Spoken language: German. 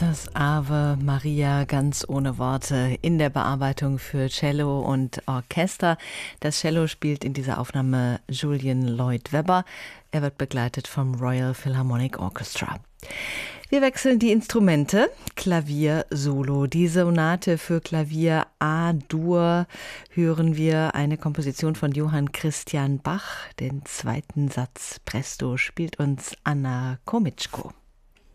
Das Ave Maria ganz ohne Worte in der Bearbeitung für Cello und Orchester. Das Cello spielt in dieser Aufnahme Julian Lloyd Webber. Er wird begleitet vom Royal Philharmonic Orchestra. Wir wechseln die Instrumente. Klavier Solo. Die Sonate für Klavier A-Dur hören wir, eine Komposition von Johann Christian Bach. Den zweiten Satz Presto spielt uns Anna Komitschko.